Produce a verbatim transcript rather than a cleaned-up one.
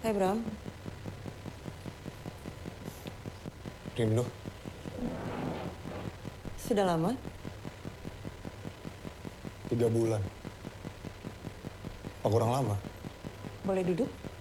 Hai Bram. Rindu. Sudah lama? Tiga bulan. Apa kurang lama? Boleh duduk?